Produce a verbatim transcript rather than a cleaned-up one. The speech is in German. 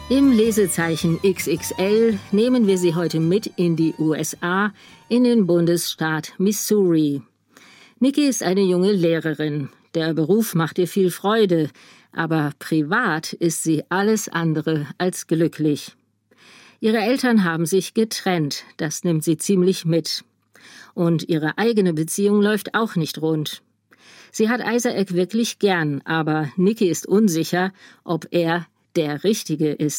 Im Lesezeichen X X L nehmen wir Sie heute mit in die U S A, in den Bundesstaat Missouri. Nikki ist eine junge Lehrerin. Der Beruf macht ihr viel Freude, aber privat ist sie alles andere als glücklich. Ihre Eltern haben sich getrennt, das nimmt sie ziemlich mit. Und ihre eigene Beziehung läuft auch nicht rund. Sie hat Isaac wirklich gern, aber Nikki ist unsicher, ob er der Richtige ist.